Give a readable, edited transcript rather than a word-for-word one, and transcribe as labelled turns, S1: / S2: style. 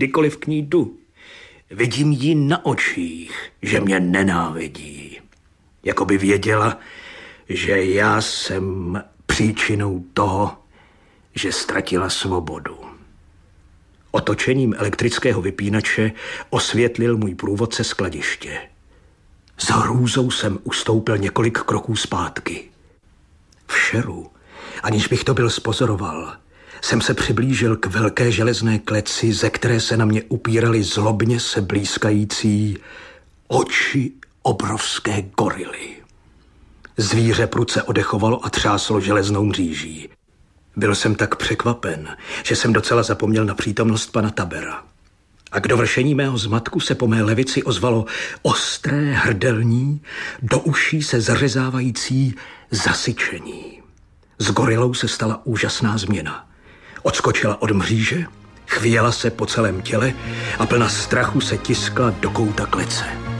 S1: kdykoliv k ní jdu. Vidím jí na očích, že mě nenávidí. Jakoby věděla, že já jsem příčinou toho, že ztratila svobodu. Otočením elektrického vypínače osvětlil můj průvodce skladiště. S hrůzou jsem ustoupil několik kroků zpátky. V šeru, aniž bych to byl spozoroval, jsem se přiblížil k velké železné kleci, ze které se na mě upíraly zlobně se blýskající oči obrovské gorily. Zvíře prudce odechovalo a třáslo železnou mříží. Byl jsem tak překvapen, že jsem docela zapomněl na přítomnost pana Tabera. A k dovršení mého zmatku se po mé levici ozvalo ostré, hrdelní, do uší se zařezávající zasyčení. S gorilou se stala úžasná změna. Odskočila od mříže, chvěla se po celém těle a plna strachu se tiskla do kouta klece.